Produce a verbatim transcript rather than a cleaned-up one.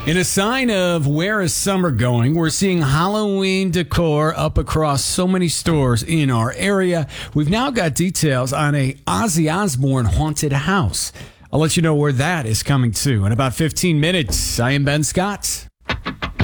In a sign of where is summer going, we're seeing Halloween decor up across so many stores in our area. We've now got details on a Ozzy Osbourne haunted house. I'll let you know where that is coming to in about fifteen minutes. I am Ben Scott.